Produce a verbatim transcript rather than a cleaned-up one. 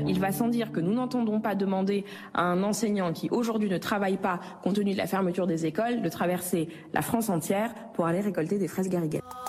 Il va sans dire que nous n'entendons pas demander à un enseignant qui aujourd'hui ne travaille pas, compte tenu de la fermeture des écoles, de traverser la France entière pour aller récolter des fraises garriguettes.